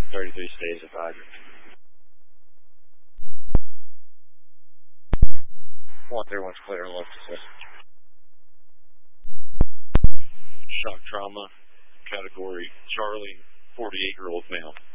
33 stays at hydrant. 131's clear and left assist. Shock trauma, category Charlie, 48-year-old male.